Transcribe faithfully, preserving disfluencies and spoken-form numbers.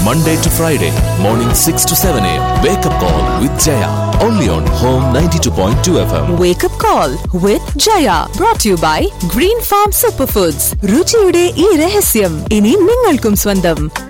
Monday to Friday, morning six to seven a.m. Wake up call with Jaya. Only on Home ninety-two point two F M. Wake up call with Jaya. Brought to you by Green Farm Superfoods. രുചിയുടെ ഈ രഹസ്യം ഇനി നിങ്ങൾക്കും സ്വന്തം.